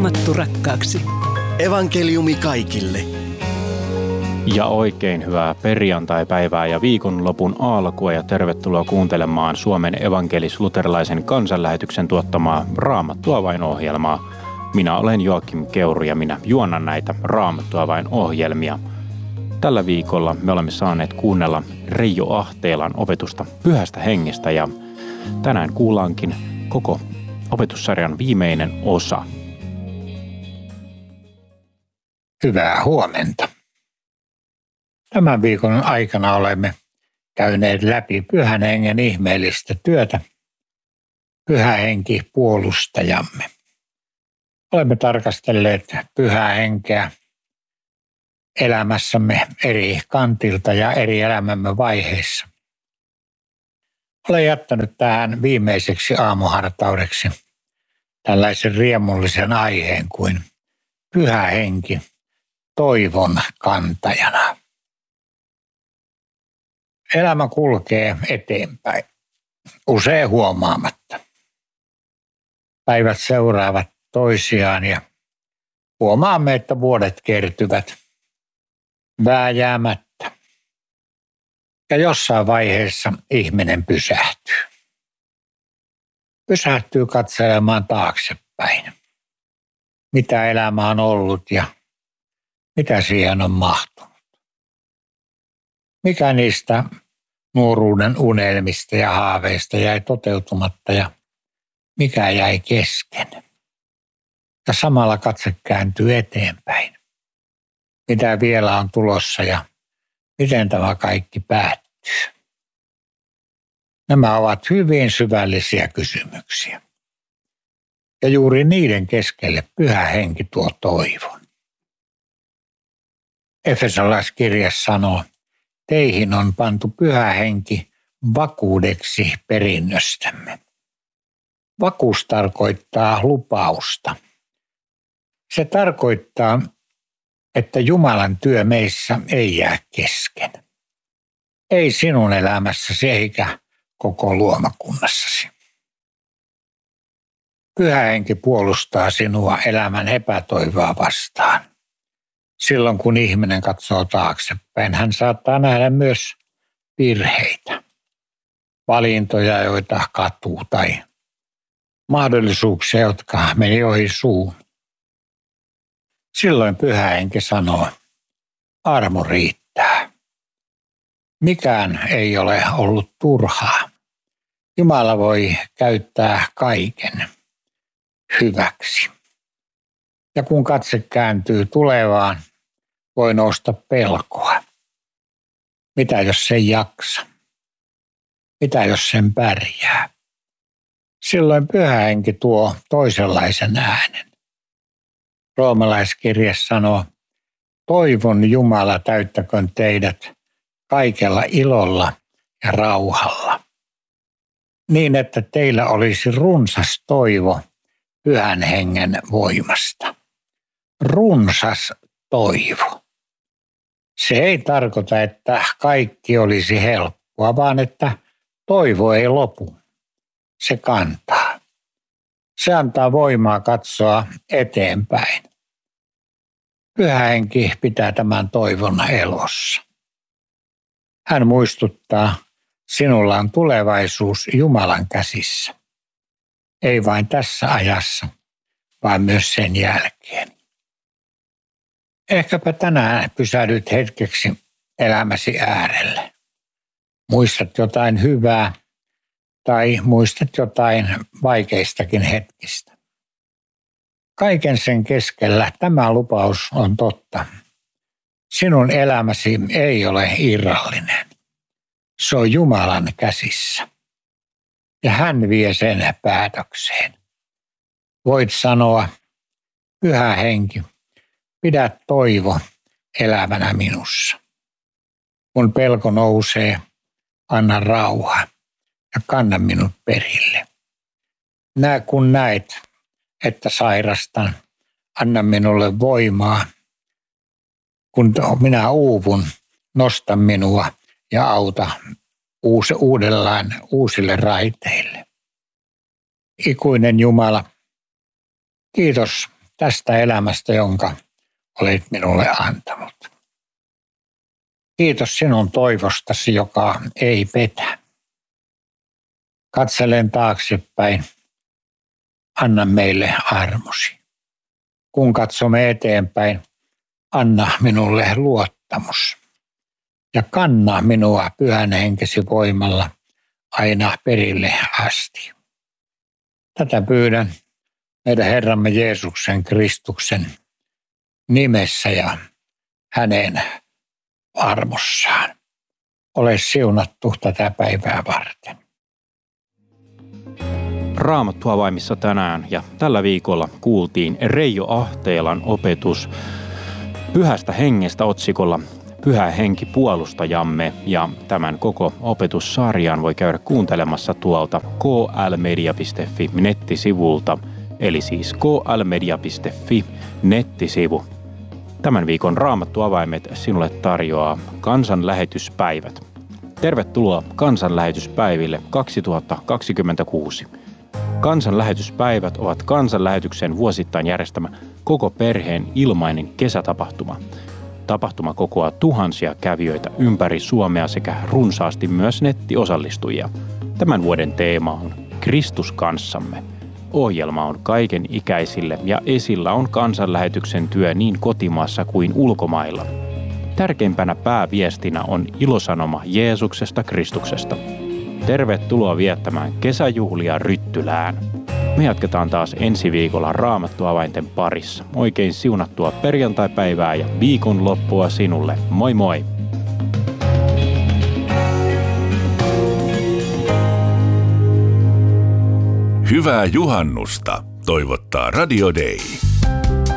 Raamattu rakkaaksi. Evankeliumi kaikille. Ja oikein hyvää perjantai-päivää ja viikonlopun alkua ja tervetuloa kuuntelemaan Suomen evankelis-luterilaisen kansanlähetyksen tuottamaa Raamattua vain -ohjelmaa. Minä olen Joakim Keuru ja minä juonnan näitä Raamattua vain -ohjelmia. Tällä viikolla me olemme saaneet kuunnella Reijo Ahteelan opetusta Pyhästä Hengestä ja tänään kuullaankin koko opetussarjan viimeinen osa. Hyvää huomenta. Tämän viikon aikana olemme käyneet läpi Pyhän Hengen ihmeellistä työtä. Pyhä Henki puolustajamme. Olemme tarkastelleet Pyhää Henkeä elämässämme eri kantilta ja eri elämämme vaiheissa. Olen jättänyt tähän viimeiseksi aamuhartaudeksi tällaisen riemullisen aiheen kuin Pyhä Henki toivon kantajana. Elämä kulkee eteenpäin, usein huomaamatta. Päivät seuraavat toisiaan ja huomaamme, että vuodet kertyvät vääjäämättä. Ja jossain vaiheessa ihminen pysähtyy. Pysähtyy katselemaan taaksepäin, mitä elämä on ollut ja mitä siihen on mahtunut. Mikä niistä nuoruuden unelmista ja haaveista jäi toteutumatta ja mikä jäi kesken. Ja samalla katse kääntyy eteenpäin. Mitä vielä on tulossa ja miten tämä kaikki päättyy. Nämä ovat hyvin syvällisiä kysymyksiä. Ja juuri niiden keskelle Pyhä Henki tuo toivon. Efesolaiskirja sanoo, teihin on pantu Pyhä Henki vakuudeksi perinnöstämme. Vakuus tarkoittaa lupausta. Se tarkoittaa, että Jumalan työ meissä ei jää kesken. Ei sinun elämässäsi eikä koko luomakunnassasi. Pyhä Henki puolustaa sinua elämän epätoivoa vastaan. Silloin kun ihminen katsoo taaksepäin, hän saattaa nähdä myös virheitä, valintoja, joita katuu tai mahdollisuuksia, jotka meni ohi suun. Silloin Pyhä Henki sanoo, armo riittää. Mikään ei ole ollut turhaa. Jumala voi käyttää kaiken hyväksi. Ja kun katse kääntyy tulevaan, voi nousta pelkoa. Mitä jos sen jaksa? Mitä jos sen pärjää? Silloin Pyhä Henki tuo toisenlaisen äänen. Roomalaiskirje sanoo, toivon Jumala täyttäköön teidät kaikella ilolla ja rauhalla, niin että teillä olisi runsas toivo Pyhän Hengen voimasta. Runsas toivo. Se ei tarkoita, että kaikki olisi helppoa, vaan että toivo ei lopu. Se kantaa. Se antaa voimaa katsoa eteenpäin. Pyhä Henki pitää tämän toivon elossa. Hän muistuttaa, sinulla on tulevaisuus Jumalan käsissä. Ei vain tässä ajassa, vaan myös sen jälkeen. Ehkäpä tänään pysähdyt hetkeksi elämäsi äärelle. Muistat jotain hyvää tai muistat jotain vaikeistakin hetkistä. Kaiken sen keskellä tämä lupaus on totta. Sinun elämäsi ei ole irrallinen. Se on Jumalan käsissä. Ja hän vie sen päätökseen. Voit sanoa, Pyhä Henki, pidä toivo elävänä minussa. Kun pelko nousee, anna rauha ja kanna minut perille. Kun näet, että sairastan, anna minulle voimaa. Kun minä uuvun, nosta minua ja auta uudellaan uusille raiteille. Ikuinen Jumala, kiitos tästä elämästä, jonka olet minulle antanut. Kiitos sinun toivostasi, joka ei petä. Katselen taaksepäin. Anna meille armosi. Kun katsomme eteenpäin, anna minulle luottamus. Ja kanna minua pyhän henkesi voimalla aina perille asti. Tätä pyydän meidän Herramme Jeesuksen Kristuksen nimessä ja hänen armossaan. Ole siunattu tätä päivää varten. Raamattu avaimissa tänään ja tällä viikolla kuultiin Reijo Ahteelan opetus Pyhästä hengestä otsikolla Pyhä henki puolustajamme, ja tämän koko opetussarjan voi käydä kuuntelemassa tuolta klmedia.fi nettisivulta, eli siis klmedia.fi nettisivu. Tämän viikon Raamattu-avaimet sinulle tarjoaa kansanlähetyspäivät. Tervetuloa kansanlähetyspäiville 2026. Kansanlähetyspäivät ovat kansanlähetyksen vuosittain järjestämä koko perheen ilmainen kesätapahtuma. Tapahtuma kokoaa tuhansia kävijöitä ympäri Suomea sekä runsaasti myös nettiosallistujia. Tämän vuoden teema on Kristus kanssamme. Ohjelma on kaiken ikäisille ja esillä on kansanlähetyksen työ niin kotimaassa kuin ulkomailla. Tärkeimpänä pääviestinä on ilosanoma Jeesuksesta Kristuksesta. Tervetuloa viettämään kesäjuhlia Ryttylään. Me jatketaan taas ensi viikolla Raamattu-avainten parissa. Oikein siunattua perjantaipäivää ja viikonloppua sinulle. Moi moi! Hyvää juhannusta toivottaa Radio Day.